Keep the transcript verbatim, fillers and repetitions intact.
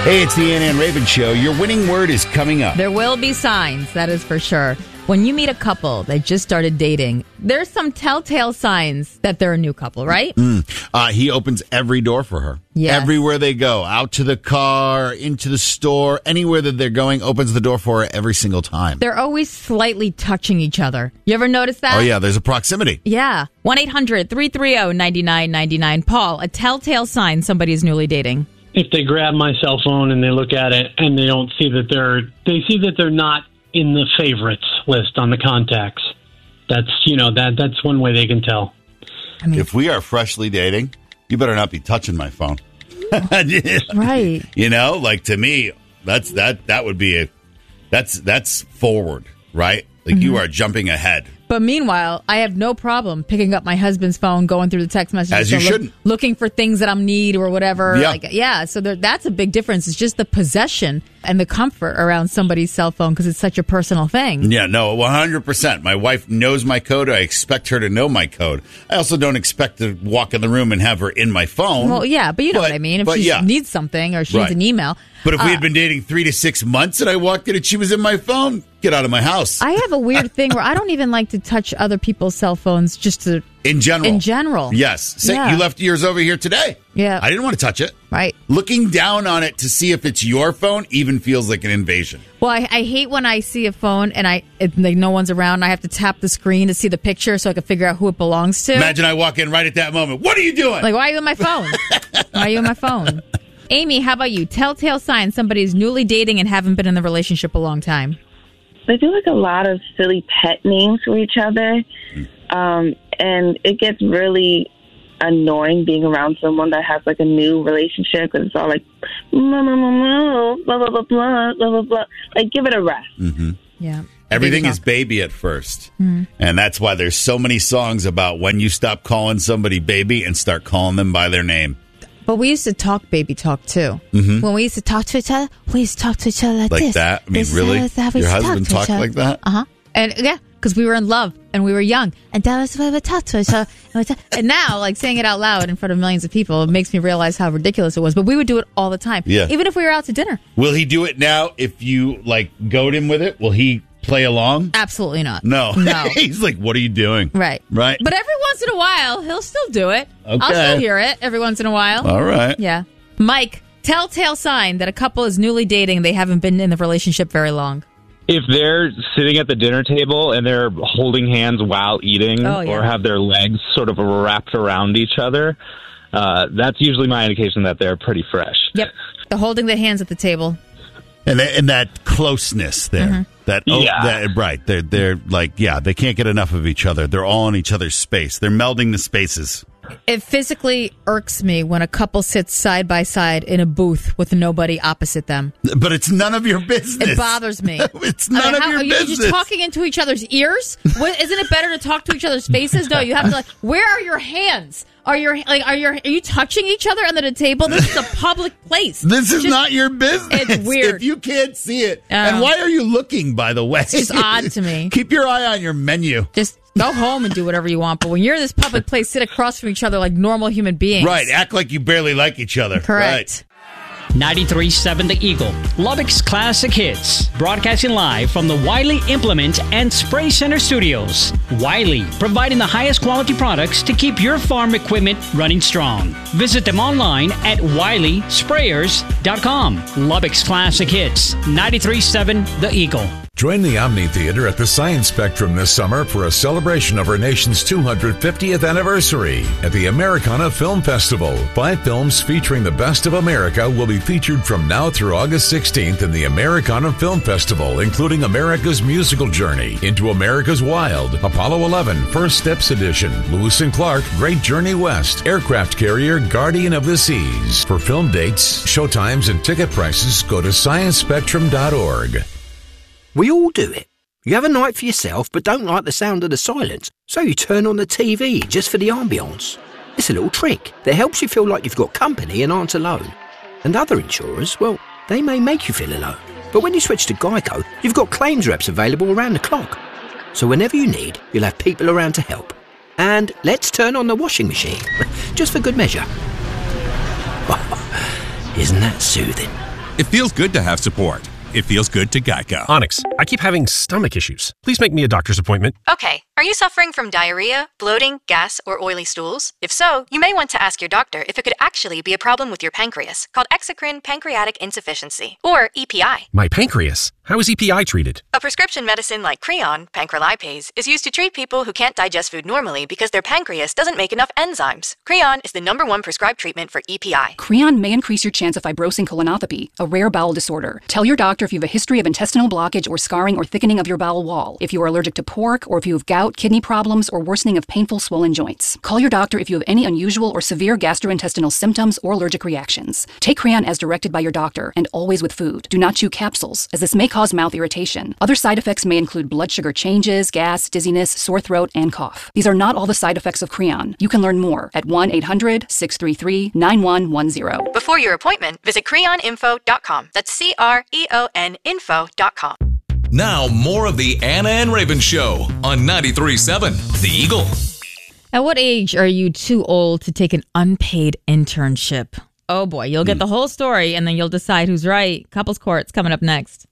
Hey, it's the Ann and Raven Show. Your winning word is coming up. There will be signs, that is for sure. When you meet a couple that just started dating, there's some telltale signs that they're a new couple, right? Mm. Uh, he opens every door for her. Yes. Everywhere they go, out to the car, into the store, anywhere that they're going, opens the door for her every single time. They're always slightly touching each other. You ever notice that? Oh, yeah, there's a proximity. Yeah. one eight hundred three three zero nine nine nine nine. Paul, a telltale sign somebody is newly dating. If they grab my cell phone and they look at it and they don't see that they're, they see that they're not in the favorites list on the contacts. That's, you know, that that's one way they can tell. I mean, if we are freshly dating, you better not be touching my phone. Right. You know, like to me, that's that that would be a that's that's forward, right? Like mm-hmm. you are jumping ahead. But meanwhile, I have no problem picking up my husband's phone, going through the text messages, as you look, shouldn't, looking for things that I need or whatever. Yeah, like, yeah. So there, that's a big difference. It's just the possession and the comfort around somebody's cell phone because it's such a personal thing. Yeah, no, one hundred percent. My wife knows my code. I expect her to know my code. I also don't expect to walk in the room and have her in my phone. Well, yeah, but you know but, what I mean. If she yeah. needs something or she right. needs an email. But if uh, we had been dating three to six months and I walked in and she was in my phone, get out of my house. I have a weird thing where I don't even like to touch other people's cell phones just to... In general. In general. Yes. Say, yeah. You left yours over here today. Yeah. I didn't want to touch it. Right. Looking down on it to see if it's your phone even feels like an invasion. Well, I, I hate when I see a phone and I it, like no one's around. And I have to tap the screen to see the picture so I can figure out who it belongs to. Imagine I walk in right at that moment. What are you doing? Like, why are you on my phone? Why are you on my phone? Amy, how about you? Telltale sign somebody's newly dating and haven't been in the relationship a long time. They do like a lot of silly pet names for each other. Um, and it gets really annoying being around someone that has like a new relationship because it's all like blah, blah, blah, blah, blah, blah, blah, blah, blah, blah. Like, give it a rest. Mm-hmm. Yeah. Everything is baby at first. Mm-hmm. And that's why there's so many songs about when you stop calling somebody baby and start calling them by their name. But we used to talk baby talk, too. Mm-hmm. When we used to talk to each other, we used to talk to each other like, like this. that? I mean, this really? Is how we Your talk husband to talked each other. like that? Uh-huh. And, yeah, because we were in love and we were young. And that was the way we talked to each other. And, we talk- and now, like, saying it out loud in front of millions of people, it makes me realize how ridiculous it was. But we would do it all the time. Yeah. Even if we were out to dinner. Will he do it now if you, like, goad him with it? Will he play along? Absolutely not. No. No. He's like, what are you doing? Right. Right. But every once in a while, he'll still do it. Okay. I'll still hear it every once in a while. All right. Yeah. Mike, telltale sign that a couple is newly dating, they haven't been in the relationship very long. If they're sitting at the dinner table and they're holding hands while eating oh, yeah. or have their legs sort of wrapped around each other, uh, that's usually my indication that they're pretty fresh. Yep. They're holding their hands at the table. And, they, and that closeness there. Mm-hmm. That, oh, yeah. that right. They're, they're like, yeah, they can't get enough of each other. They're all in each other's space. They're melding the spaces. It physically irks me when a couple sits side by side in a booth with nobody opposite them. But it's none of your business. It bothers me. It's none I mean, of how, your are you business. just talking into each other's ears? What, isn't it better to talk to each other's faces? No, you have to like, where are your hands? Are your like are your are you touching each other under the table? This is a public place. This is just, not your business. It's weird. If you can't see it. Uh, and why are you looking, by the way? It's just odd to me. Keep your eye on your menu. Just go home and do whatever you want. But when you're in this public place, sit across from each other like normal human beings. Right. Act like you barely like each other. Correct. Right. ninety-three point seven The Eagle, Lubbock's classic hits, broadcasting live from the Wiley Implement and Spray Center studios. Wiley, providing the highest quality products to keep your farm equipment running strong. Visit them online at wiley sprayers dot com. Lubbock's classic hits, ninety-three point seven The Eagle. Join the Omni Theater at the Science Spectrum this summer for a celebration of our nation's two hundred fiftieth anniversary at the Americana Film Festival. Five films featuring the best of America will be featured from now through August sixteenth in the Americana Film Festival, including America's Musical Journey, Into America's Wild, Apollo eleven, First Steps Edition, Lewis and Clark, Great Journey West, Aircraft Carrier, Guardian of the Seas. For film dates, showtimes, and ticket prices, go to science spectrum dot org. We all do it. You have a night for yourself but don't like the sound of the silence, so you turn on the T V just for the ambience. It's a little trick that helps you feel like you've got company and aren't alone. And other insurers, well, they may make you feel alone. But when you switch to Geico, you've got claims reps available around the clock. So whenever you need, you'll have people around to help. And let's turn on the washing machine, just for good measure. Isn't that soothing? It feels good to have support. It feels good to Geico. Onyx, I keep having stomach issues. Please make me a doctor's appointment. Okay. Are you suffering from diarrhea, bloating, gas, or oily stools? If so, you may want to ask your doctor if it could actually be a problem with your pancreas, called exocrine pancreatic insufficiency, or E P I. My pancreas? How is E P I treated? A prescription medicine like Creon, pancrelipase, is used to treat people who can't digest food normally because their pancreas doesn't make enough enzymes. Creon is the number one prescribed treatment for E P I. Creon may increase your chance of fibrosing colonopathy, a rare bowel disorder. Tell your doctor if you have a history of intestinal blockage or scarring or thickening of your bowel wall, if you are allergic to pork, or if you have gout, kidney problems, or worsening of painful swollen joints. Call your doctor if you have any unusual or severe gastrointestinal symptoms or allergic reactions. Take Creon as directed by your doctor, and always with food. Do not chew capsules, as this may cause mouth irritation. Other side effects may include blood sugar changes, gas, dizziness, sore throat, and cough. These are not all the side effects of Creon. You can learn more at one eight hundred, six three three, nine one one zero. Before your appointment, visit creon info dot com. That's C R E O N info dot com. Now, more of the Anna and Raven Show on ninety-three point seven The Eagle. At what age are you too old to take an unpaid internship? Oh boy, you'll get the whole story and then you'll decide who's right. Couples Court's coming up next.